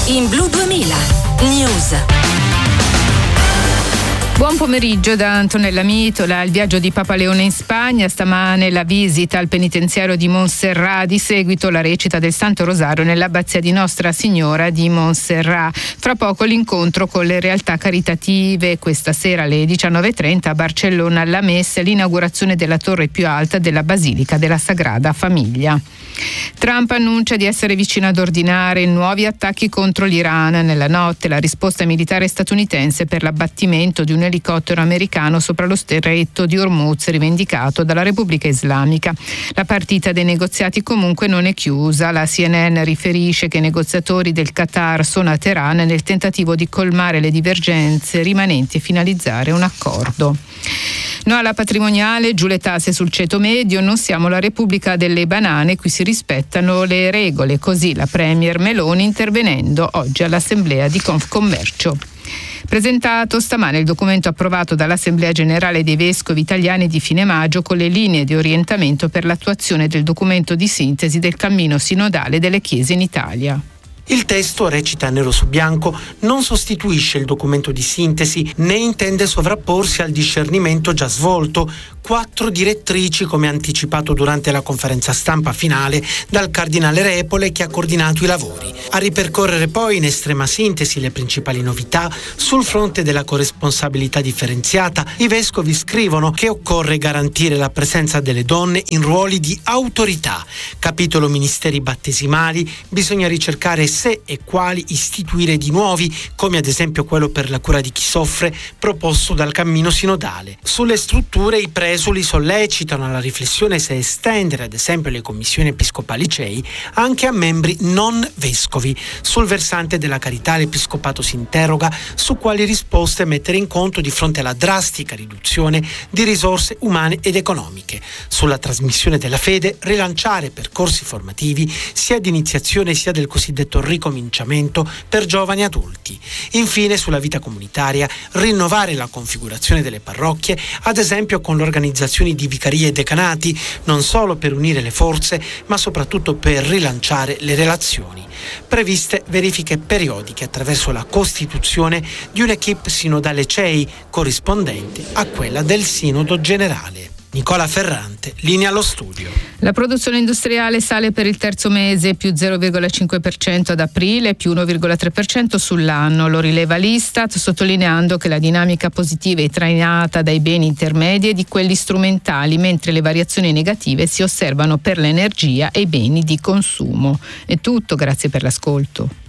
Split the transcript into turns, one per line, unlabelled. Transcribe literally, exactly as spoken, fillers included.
in Blu duemila News.
Buon pomeriggio da Antonella Mitola. Il viaggio di Papa Leone in Spagna, stamane la visita al penitenziario di Montserrat, di seguito la recita del Santo Rosario nell'abbazia di Nostra Signora di Montserrat. Fra poco l'incontro con le realtà caritative, questa sera alle diciannove e trenta a Barcellona la messa e l'inaugurazione della torre più alta della Basilica della Sagrada Famiglia. Trump annuncia di essere vicino ad ordinare nuovi attacchi contro l'Iran. Nella notte la risposta militare statunitense per l'abbattimento di un elicottero americano sopra lo stretto di Hormuz rivendicato dalla Repubblica Islamica. La partita dei negoziati comunque non è chiusa. La C N N riferisce che i negoziatori del Qatar sono a Teheran nel tentativo di colmare le divergenze rimanenti e finalizzare un accordo. No alla patrimoniale, giù le tasse sul ceto medio, non siamo la Repubblica delle banane, qui si rispettano le regole, così la Premier Meloni intervenendo oggi all'Assemblea di Confcommercio. Presentato stamane il documento approvato dall'Assemblea Generale dei Vescovi Italiani di fine maggio con le linee di orientamento per l'attuazione del documento di sintesi del cammino sinodale delle Chiese in Italia.
Il testo, recita nero su bianco, non sostituisce il documento di sintesi né intende sovrapporsi al discernimento già svolto, quattro direttrici come anticipato durante la conferenza stampa finale dal cardinale Repole che ha coordinato i lavori. A ripercorrere poi in estrema sintesi le principali novità sul fronte della corresponsabilità differenziata, i vescovi scrivono che occorre garantire la presenza delle donne in ruoli di autorità. Capitolo ministeri battesimali, bisogna ricercare se e quali istituire di nuovi, come ad esempio quello per la cura di chi soffre proposto dal cammino sinodale. Sulle strutture i presuli sollecitano alla riflessione se estendere ad esempio le commissioni episcopali C E I anche a membri non vescovi. Sul versante della carità l'episcopato si interroga su quali risposte mettere in conto di fronte alla drastica riduzione di risorse umane ed economiche. Sulla trasmissione della fede rilanciare percorsi formativi sia di iniziazione sia del cosiddetto ricominciamento per giovani adulti. Infine sulla vita comunitaria rinnovare la configurazione delle parrocchie, ad esempio con l'organizzazione di vicarie e decanati, non solo per unire le forze ma soprattutto per rilanciare le relazioni. Previste verifiche periodiche attraverso la costituzione di un'equipe sinodale C E I corrispondente a quella del Sinodo Generale. Nicola Ferrante, linea allo studio.
La produzione industriale sale per il terzo mese, più zero virgola cinque per cento ad aprile, più uno virgola tre per cento sull'anno. Lo rileva l'Istat, sottolineando che la dinamica positiva è trainata dai beni intermedi e di quelli strumentali, mentre le variazioni negative si osservano per l'energia e i beni di consumo. È tutto, grazie per l'ascolto.